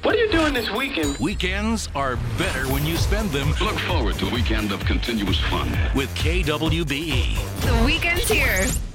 What are you doing this weekend? Weekends are better when you spend them. Look forward to a weekend of continuous fun. With KWBE. The weekend's here.